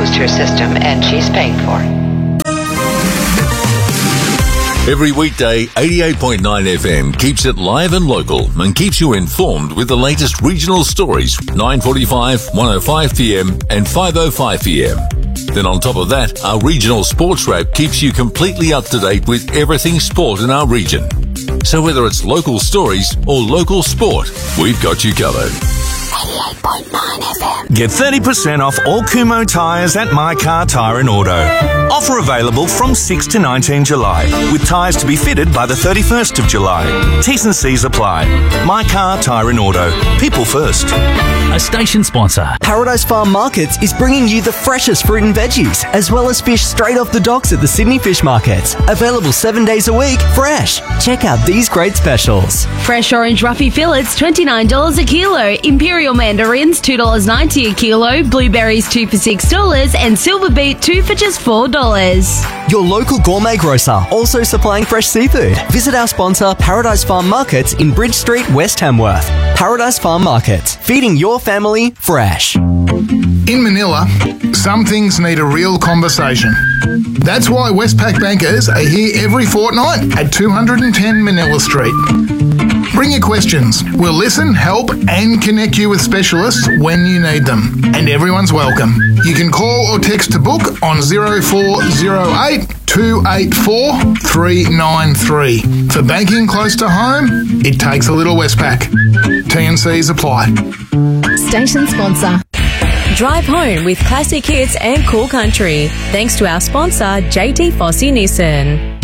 exposed her system and she's paying for it. Every weekday, 88.9 FM keeps it live and local and keeps you informed with the latest regional stories, 9:45, 1:05 PM and 5:05 PM. Then on top of that, our regional sports wrap keeps you completely up to date with everything sport in our region. So whether it's local stories or local sport, we've got you covered. 88.9 FM. Get 30% off all Kumho tyres at My Car Tyre and Auto. Offer available from 6 to 19 July, with tyres to be fitted by the 31st of July. T's and C's apply. My Car Tyre and Auto. People first. A station sponsor. Paradise Farm Markets is bringing you the freshest fruit and veggies, as well as fish straight off the docks at the Sydney Fish Markets. Available 7 days a week, fresh. Check out these great specials. Fresh orange roughy fillets, $29 a kilo. Imperial mandarins, $2.90 a kilo. Blueberries, 2 for $6. And silver beet, 2 for just $4. Your local gourmet grocer, also supplying fresh seafood. Visit our sponsor, Paradise Farm Markets in Bridge Street, West Hamworth. Paradise Farm Markets, feeding your family fresh. In Manila, some things need a real conversation. That's why Westpac bankers are here every fortnight at 210 Manila Street. Bring your questions. We'll listen, help and connect you with specialists when you need them. And everyone's welcome. You can call or text to book on 0408 284 393. For banking close to home, it takes a little Westpac. T&Cs apply. Station sponsor. Drive home with classic hits and cool country. Thanks to our sponsor, JT Fossey Nissan.